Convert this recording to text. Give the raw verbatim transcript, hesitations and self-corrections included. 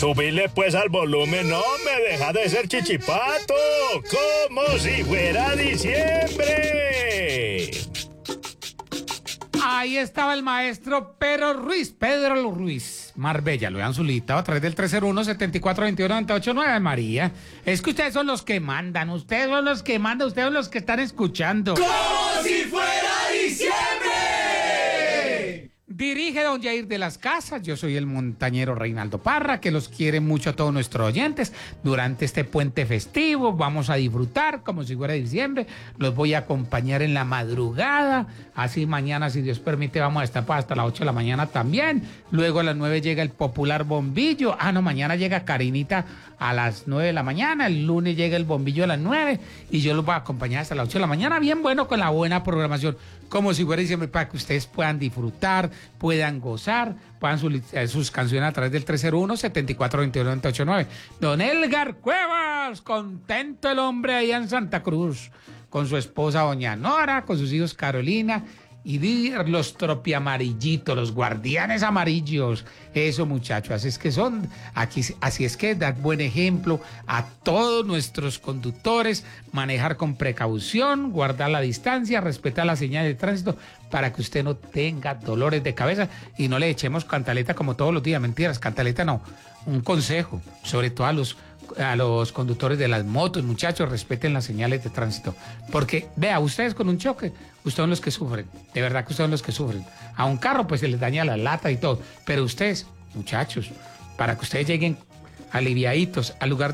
Subile pues al volumen, no me deja de ser chichipato, como si fuera diciembre. Ahí estaba el maestro Pedro Ruiz, Pedro Ruiz, Marbella, lo han solicitado a través del tres cero uno, siete cuatro dos uno, nueve ocho nueve, María. Es que ustedes son los que mandan, ustedes son los que mandan, ustedes son los que están escuchando. ¡Como si fuera diciembre! Dirige don Jair de las Casas, yo soy el montañero Reinaldo Parra, que los quiere mucho a todos nuestros oyentes. Durante este puente festivo vamos a disfrutar como si fuera diciembre, los voy a acompañar en la madrugada, así mañana, si Dios permite, vamos a estar hasta las ocho de la mañana también. Luego a las nueve llega el popular bombillo, ah no, mañana llega Karinita a las nueve de la mañana, el lunes llega el bombillo a las nueve y yo los voy a acompañar hasta las ocho de la mañana, bien bueno, con la buena programación, como si fuera diciembre, para que ustedes puedan disfrutar, puedan gozar, puedan solicitar sus canciones a través del tres cero uno, siete cuatro dos uno, nueve ocho nueve. Don Elgar Cuevas, contento el hombre allá en Santa Cruz, con su esposa doña Nora, con sus hijos Carolina, y los tropiamarillitos, los guardianes amarillos, eso muchachos, así es que son, aquí, así es que dar buen ejemplo a todos nuestros conductores, manejar con precaución, guardar la distancia, respetar las señales de tránsito, para que usted no tenga dolores de cabeza y no le echemos cantaleta como todos los días, mentiras, cantaleta no, un consejo, sobre todo a los a los conductores de las motos, muchachos, respeten las señales de tránsito, porque vea, ustedes con un choque, ustedes son los que sufren, de verdad que ustedes son los que sufren. A un carro pues se les daña la lata y todo, pero ustedes, muchachos, para que ustedes lleguen aliviaditos al lugar